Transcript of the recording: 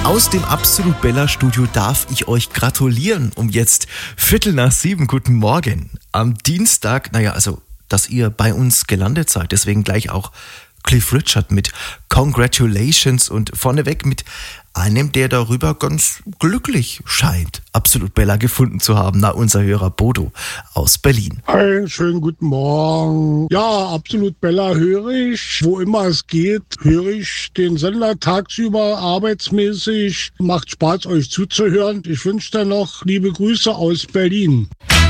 Aus dem Absolut Bella Studio darf ich euch gratulieren um jetzt 6:15. Guten Morgen. Am Dienstag, dass ihr bei uns gelandet seid. Deswegen gleich auch Cliff Richard mit Congratulations und vorneweg mit einem, der darüber ganz glücklich scheint, Absolut Bella gefunden zu haben, unser Hörer Bodo aus Berlin. Einen schönen guten Morgen. Ja, Absolut Bella höre ich. Wo immer es geht, höre ich den Sender tagsüber arbeitsmäßig. Macht Spaß, euch zuzuhören. Ich wünsche dir noch liebe Grüße aus Berlin.